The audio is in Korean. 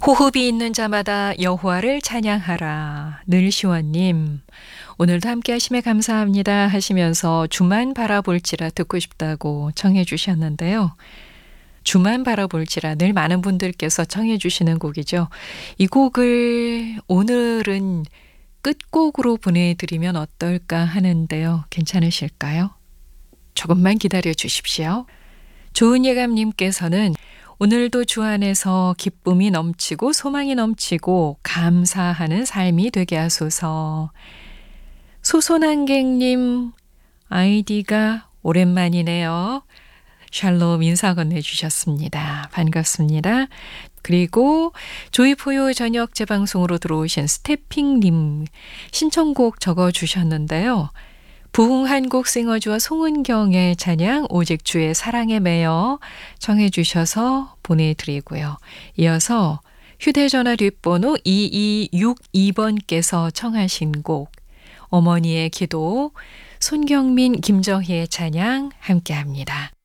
호흡이 있는 자마다 여호와를 찬양하라. 늘시원님, 오늘도 함께 하심에 감사합니다 하시면서 주만 바라볼지라 듣고 싶다고 청해 주셨는데요. 주만 바라볼지라 늘 많은 분들께서 청해 주시는 곡이죠. 이 곡을 오늘은 끝곡으로 보내드리면 어떨까 하는데요. 괜찮으실까요? 조금만 기다려 주십시오. 좋은 예감님께서는 오늘도 주 안에서 기쁨이 넘치고 소망이 넘치고 감사하는 삶이 되게 하소서. 소손한객님 아이디가 오랜만이네요. 샬롬 인사 건네주셨습니다. 반갑습니다. 그리고 조이포요 저녁 재방송으로 들어오신 스태핑님 신청곡 적어주셨는데요. 부흥한국 싱어주와 송은경의 찬양 오직 주의 사랑에 매여 청해 주셔서 보내드리고요. 이어서 휴대전화 뒷번호 2262번께서 청하신 곡 어머니의 기도 손경민 김정희의 찬양 함께합니다.